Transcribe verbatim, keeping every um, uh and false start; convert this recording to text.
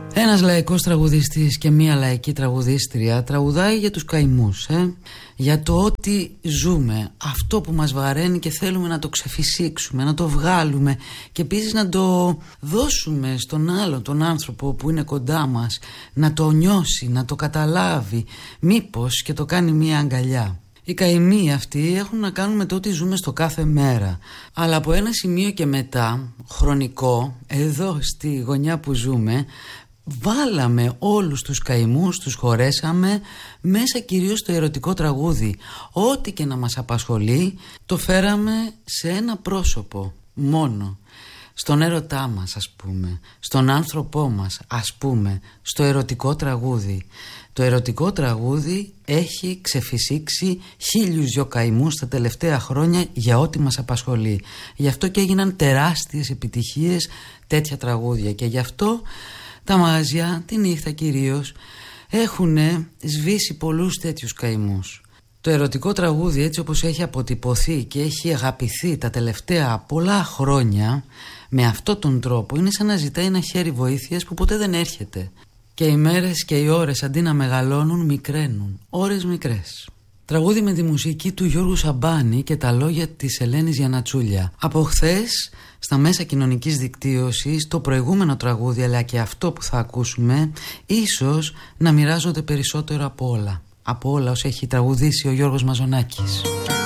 Ένας λαϊκός τραγουδιστής και μία λαϊκή τραγουδίστρια τραγουδάει για τους καημούς, ε? Για το ότι ζούμε, αυτό που μας βαραίνει και θέλουμε να το ξεφυσίξουμε, να το βγάλουμε και επίσης να το δώσουμε στον άλλον τον άνθρωπο που είναι κοντά μας, να το νιώσει, να το καταλάβει, μήπως και το κάνει μία αγκαλιά. Οι καημοί αυτοί έχουν να κάνουν με το ότι ζούμε στο κάθε μέρα. Αλλά από ένα σημείο και μετά, χρονικό, εδώ στη γωνιά που ζούμε, βάλαμε όλους τους καημούς, τους χωρέσαμε μέσα κυρίως στο ερωτικό τραγούδι. Ό,τι και να μας απασχολεί το φέραμε σε ένα πρόσωπο μόνο. Στον έρωτά μας, ας πούμε, στον άνθρωπό μας, ας πούμε, στο ερωτικό τραγούδι. Το ερωτικό τραγούδι έχει ξεφυσίξει χίλιους δυο καημούς τα τελευταία χρόνια για ό,τι μας απασχολεί. Γι' αυτό και έγιναν τεράστιες επιτυχίες τέτοια τραγούδια και γι' αυτό τα μαγαζιά, τη νύχτα κυρίως, έχουν σβήσει πολλούς τέτοιους καημούς. Το ερωτικό τραγούδι, έτσι όπως έχει αποτυπωθεί και έχει αγαπηθεί τα τελευταία πολλά χρόνια, με αυτόν τον τρόπο είναι σαν να ζητάει ένα χέρι βοήθειας που ποτέ δεν έρχεται. Και οι μέρες και οι ώρες αντί να μεγαλώνουν μικραίνουν, ώρες μικρές. Τραγούδι με τη μουσική του Γιώργου Σαμπάνη και τα λόγια της Ελένης Γιαννατσούλια. Από χθες στα μέσα κοινωνικής δικτύωσης το προηγούμενο τραγούδι αλλά και αυτό που θα ακούσουμε ίσως να μοιράζονται περισσότερο από όλα. Από όλα όσα έχει τραγουδήσει ο Γιώργος Μαζονάκης.